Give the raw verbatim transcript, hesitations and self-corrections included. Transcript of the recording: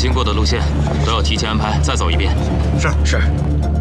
经过的路线都要提前安排，再走一遍。 是是。